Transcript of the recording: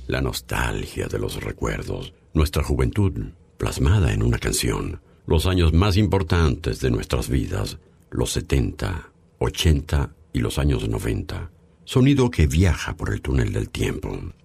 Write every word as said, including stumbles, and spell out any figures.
La nostalgia de los recuerdos, nuestra juventud plasmada en una canción, los años más importantes de nuestras vidas, los setenta, ochenta y los años noventa. Sonido que viaja por el túnel del tiempo.